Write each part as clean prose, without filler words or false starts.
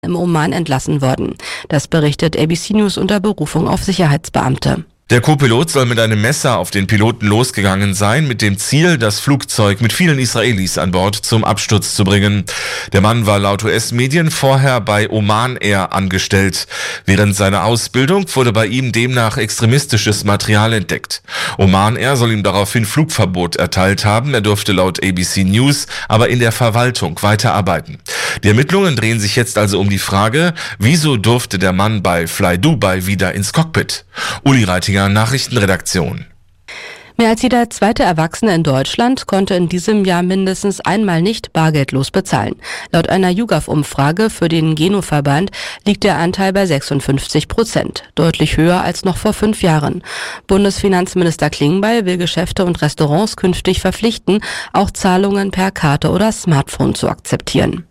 im Oman entlassen worden. Das berichtet ABC News unter Berufung auf Sicherheitsbeamte. Der Co-Pilot soll mit einem Messer auf den Piloten losgegangen sein, mit dem Ziel, das Flugzeug mit vielen Israelis an Bord zum Absturz zu bringen. Der Mann war laut US-Medien vorher bei Oman Air angestellt. Während seiner Ausbildung wurde bei ihm demnach extremistisches Material entdeckt. Oman Air soll ihm daraufhin Flugverbot erteilt haben. Er durfte laut ABC News aber in der Verwaltung weiterarbeiten. Die Ermittlungen drehen sich jetzt also um die Frage, wieso durfte der Mann bei Fly Dubai wieder ins Cockpit? Uli Reitinger, Nachrichtenredaktion. Mehr als jeder zweite Erwachsene in Deutschland konnte in diesem Jahr mindestens einmal nicht bargeldlos bezahlen. Laut einer YouGov-Umfrage für den Geno-Verband liegt der Anteil bei 56%, deutlich höher als noch vor 5 Jahren. Bundesfinanzminister Klingbeil will Geschäfte und Restaurants künftig verpflichten, auch Zahlungen per Karte oder Smartphone zu akzeptieren.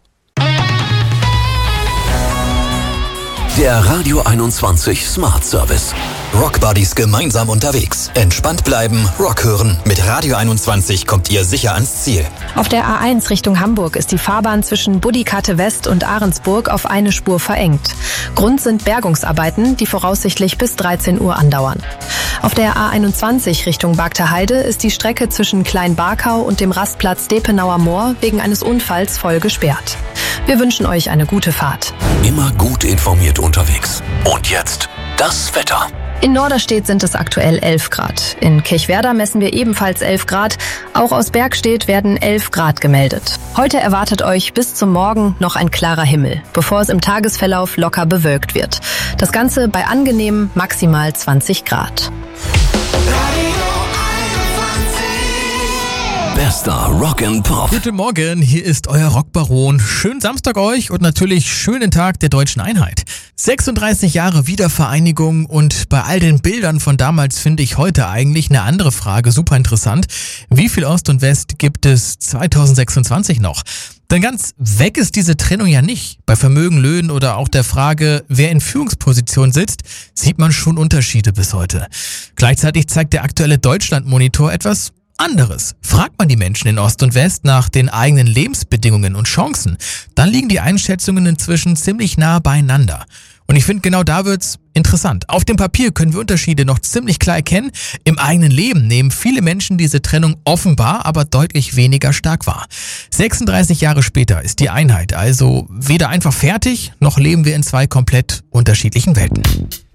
Der Radio 21 Smart Service. Rock Buddies gemeinsam unterwegs. Entspannt bleiben, Rock hören. Mit Radio 21 kommt ihr sicher ans Ziel. Auf der A1 Richtung Hamburg ist die Fahrbahn zwischen Budikate West und Ahrensburg auf eine Spur verengt. Grund sind Bergungsarbeiten, die voraussichtlich bis 13 Uhr andauern. Auf der A21 Richtung Bagter Heide ist die Strecke zwischen Kleinbarkau und dem Rastplatz Depenauer Moor wegen eines Unfalls voll gesperrt. Wir wünschen euch eine gute Fahrt. Immer gut informiert unterwegs. Und jetzt das Wetter. In Norderstedt sind es aktuell 11 Grad. In Kirchwerder messen wir ebenfalls 11 Grad. Auch aus Bergstedt werden 11 Grad gemeldet. Heute erwartet euch bis zum Morgen noch ein klarer Himmel, bevor es im Tagesverlauf locker bewölkt wird. Das Ganze bei angenehmen maximal 20 Grad. Bester Rock and Pop. Guten Morgen, hier ist euer Rockbaron. Schönen Samstag euch und natürlich schönen Tag der Deutschen Einheit. 36 Jahre Wiedervereinigung und bei all den Bildern von damals finde ich heute eigentlich eine andere Frage super interessant. Wie viel Ost und West gibt es 2026 noch? Denn ganz weg ist diese Trennung ja nicht. Bei Vermögen, Löhnen oder auch der Frage, wer in Führungsposition sitzt, sieht man schon Unterschiede bis heute. Gleichzeitig zeigt der aktuelle Deutschland-Monitor etwas anderes. Fragt man die Menschen in Ost und West nach den eigenen Lebensbedingungen und Chancen, dann liegen die Einschätzungen inzwischen ziemlich nah beieinander. Und ich finde, genau da wird's interessant. Auf dem Papier können wir Unterschiede noch ziemlich klar erkennen. Im eigenen Leben nehmen viele Menschen diese Trennung offenbar, aber deutlich weniger stark wahr. 36 Jahre später ist die Einheit also weder einfach fertig, noch leben wir in zwei komplett unterschiedlichen Welten.